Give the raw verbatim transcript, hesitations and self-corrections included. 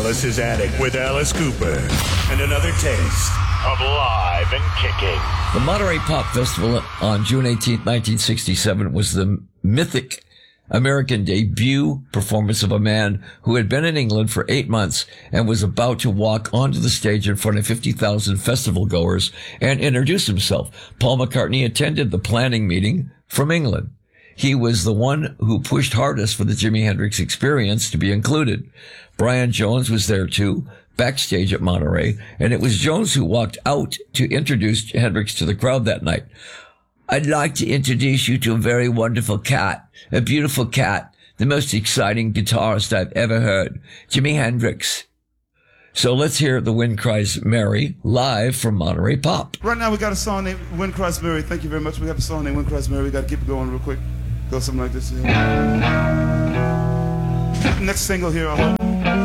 Alice's Attic with Alice Cooper. And another taste of live and kicking. The Monterey Pop Festival on June eighteenth, nineteen sixty-seven was the mythic American debut performance of a man who had been in England for eight months and was about to walk onto the stage in front of fifty thousand festival goers and introduce himself. Paul McCartney attended the planning meeting from England. He was the one who pushed hardest for the Jimi Hendrix Experience to be included. Brian Jones was there too, backstage at Monterey, and it was Jones who walked out to introduce Hendrix to the crowd that night. I'd like to introduce you to a very wonderful cat, a beautiful cat, the most exciting guitarist I've ever heard, Jimi Hendrix. So let's hear The Wind Cries Mary live from Monterey Pop. Right now we got a song named Wind Cries Mary. Thank you very much. We got a song named Wind Cries Mary. We got to keep it going real quick. Go something like this. Yeah. Next single here. I hope.